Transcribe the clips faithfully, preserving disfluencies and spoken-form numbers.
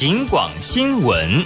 警广新闻。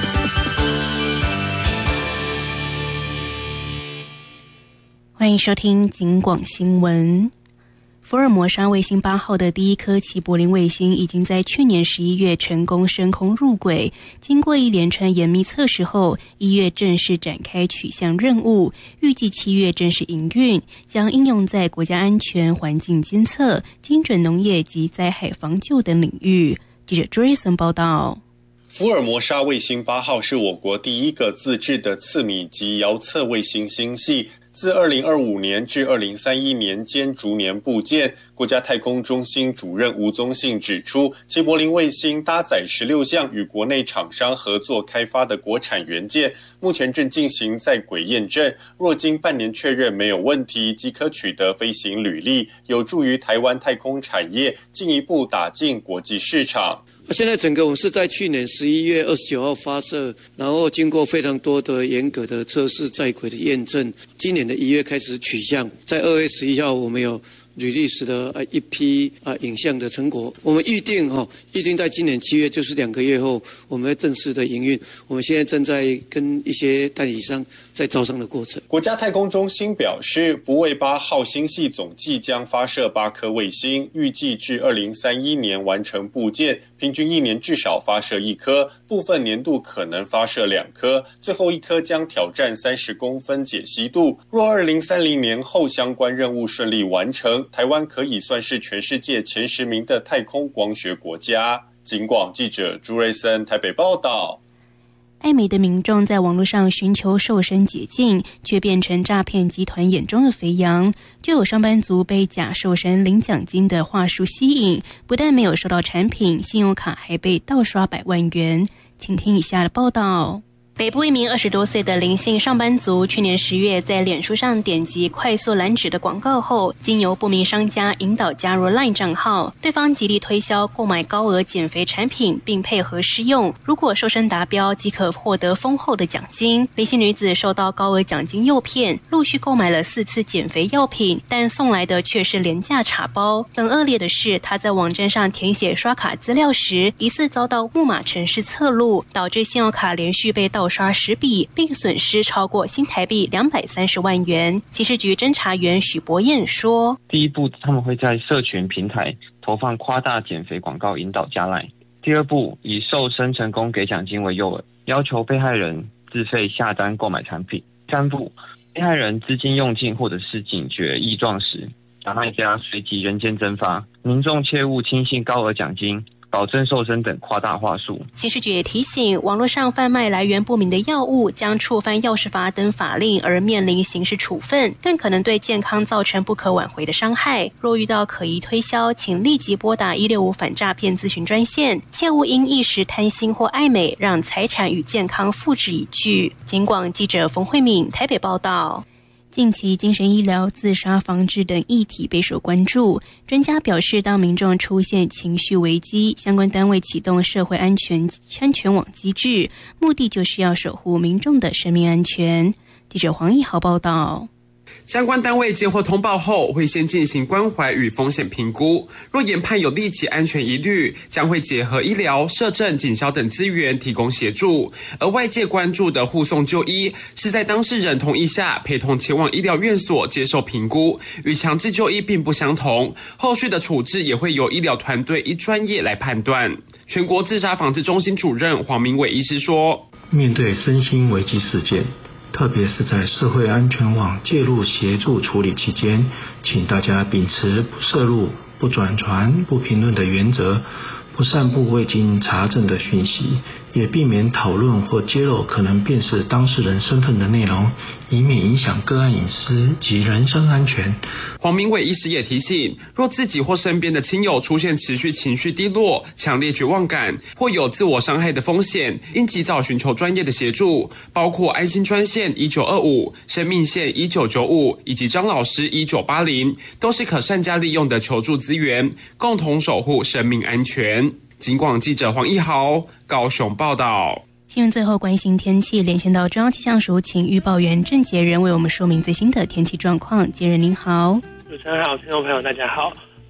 欢迎收听警广新闻。福尔摩沙卫星八号的第一颗齐柏林卫星已经在去年十一月成功升空入轨，经过一连串严密测试后，一月正式展开取向任务，预计七月正式营运，将应用在国家安全、环境监测、精准农业及灾害防救等领域。记者 Jason 报道。 福尔摩沙卫星八号是我国第一个自制的次米级遥测卫星星系，自二零二五年至二零三一年间逐年部件。国家太空中心主任吴宗信指出，齐柏林卫星搭载十六项与国内厂商合作开发的国产元件，目前正进行在轨验证，若经半年确认没有问题，即可取得飞行履历，有助于台湾太空产业进一步打进国际市场。 现在整个我们是在去年十一月二十九号发射，然后经过非常多的严格的测试在轨的验证，今年的一月开始取向，在二月十一号我们有release的一批啊影像的成果，我们预定哈、哦，预定在今年七月，就是两个月后，我们会正式的营运。我们现在正在跟一些代理商在招商的过程。 国家太空中心表示，福卫八号星系总计将发射八颗卫星，预计至二零三一年完成部件，平均一年至少发射一颗，部分年度可能发射两颗，最后一颗将挑战三十公分解析度。若二零三零年后相关任务顺利完成，台湾可以算是全世界前十名的太空光学国家。警广记者朱瑞森台北报道。 爱美的民众在网络上寻求瘦身捷径，却变成诈骗集团眼中的肥羊。就有上班族被假瘦身领奖金的话术吸引，不但没有收到产品，信用卡还被盗刷百万元。请听以下的报道。北部一名二十多岁的林姓上班族，去年十月在脸书上点击快速蓝纸的广告后，经由不明商家引导加入 LINE 账号，对方极力推销购买高额减肥产品，并配合试用，如果瘦身达标即可获得丰厚的奖金。林姓女子受到高额奖金诱骗，陆续购买了四次减肥药品，但送来的却是廉价茶包。更恶劣的是，她在网站上填写刷卡资料时，疑似遭到木马程式侧录，导致信用卡连续被盗刷十笔，并损失超过新台币两百三十万元。刑事局侦查员许博彦说： 第一步，他们会在社群平台投放夸大减肥广告引导加赖；第二步，以瘦身成功给奖金为诱饵，要求被害人自费下单购买产品；三步，被害人资金用尽或者是警觉异状时，假卖家随即人间蒸发，民众切勿轻信高额奖金、保证瘦身等夸大话术。 刑事局也提醒，网络上贩卖来源不明的药物将触犯药事法等法令而面临刑事处分，更可能对健康造成不可挽回的伤害。若遇到可疑推销，请立即拨打一六五反诈骗咨询专线，切勿因一时贪心或爱美，让财产与健康付之一炬。警广记者冯慧敏台北报道。近期精神医疗、自杀防治等议题备受关注。专家表示，当民众出现情绪危机，相关单位启动社会安全安全网机制，目的就是要守护民众的生命安全。记者黄义豪报道。 相关单位接获通报后，会先进行关怀与风险评估，若研判有立即安全疑虑，将会结合医疗、社政、警消等资源提供协助。而外界关注的护送就医，是在当事人同意下陪同前往医疗院所接受评估，与强制就医并不相同。后续的处置也会由医疗团队依专业来判断。全国自杀防治中心主任黄明伟医师说： 面对身心危机事件，特别是在社会安全网介入协助处理期间，请大家秉持不涉入、不转传、不评论的原则，不散布未经查证的讯息，也避免讨论或揭露可能辨识当事人身份的内容，以免影响个案隐私及人身安全。 黄明伟医师也提醒，若自己或身边的亲友出现持续情绪低落、强烈绝望感，或有自我伤害的风险，应及早寻求专业的协助，包括安心专线一九二五、生命线一九九五以及张老师一九八零，都是可善加利用的求助资源，共同守护生命安全。警广记者黄义豪高雄报道。 新闻最后关心天气，连线到中央气象署，请预报员郑杰仁为我们说明最新的天气状况。杰仁您好。 主持人好，听众朋友大家好。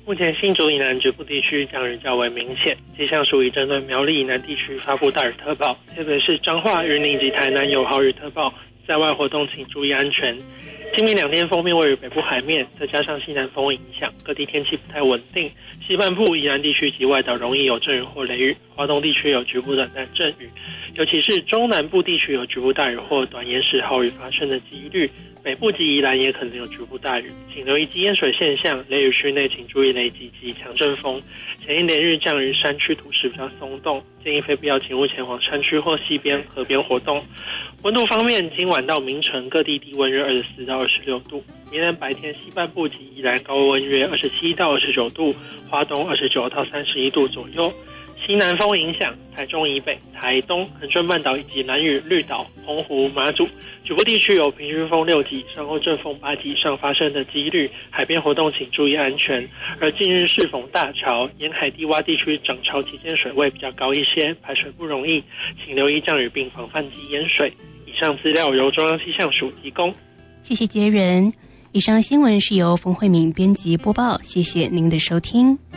目前新竹以南局部地区降雨较为明显，气象署已针对苗栗以南地区发布大雨特报，特别是彰化、云林及台南有豪雨特报，在外活动请注意安全。今明两天锋面位于北部海面，再加上西南风影响，各地天气不太稳定。西半部宜兰地区及外岛容易有阵雨或雷雨，华东地区有局部短暂阵雨，尤其是中南部地区有局部大雨或短延时豪雨发生的几率。北部及宜兰也可能有局部大雨，请留意积淹水现象。雷雨区内请注意雷击及强阵风。前一连日降雨，山区土势比较松动，建议非必要请勿前往山区或溪边、河边活动。温度方面，今晚到明晨各地低温约二十四到二十六度，明天白天西半部及宜兰高温约二十七到二十九度，花东二十九到三十一度左右。西南风影响，台中以北、台东、恒春半岛以及兰屿、绿岛、澎湖、马祖局部地区有平均风六级以上或阵风八级以上发生的几率，海边活动请注意安全。而近日适逢大潮，沿海低洼地区涨潮期间水位比较高一些，排水不容易，请留意降雨并防范及淹水。以上资料由中央气象署提供。 谢谢杰仁。以上新闻是由冯慧敏编辑播报，谢谢您的收听。